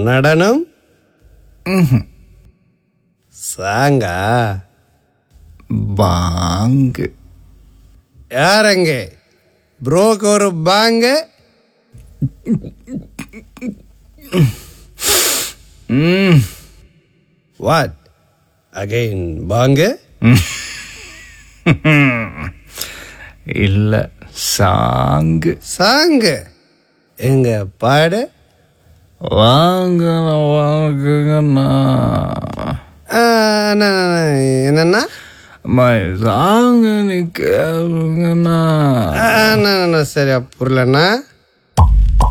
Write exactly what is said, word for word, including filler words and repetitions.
நடனம் சாங்கா பாங்கு. யாரங்க ப்ரோக்கு ஒரு பாங்க? வாட் அகைன் பாங்க? இல்ல சாங்கு. சாங்கு எங்க பாடு? வாங்க வாங்குங்கண்ணா. என்னன்னா சாங்கு நீ கேளுங்கண்ணா. சரியா புரியலண்ணா.